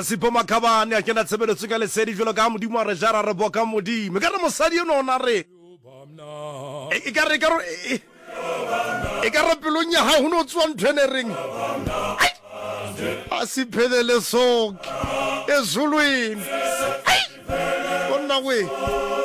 Asipo Makabane a kena tshebeletso ka lesedi jwalo ka modimo a re jara re boka modimo ka re mosadi o nona re e ka re pelong ya ha ho no tswa ntho ene reng a se phelele soke ezulwini bona we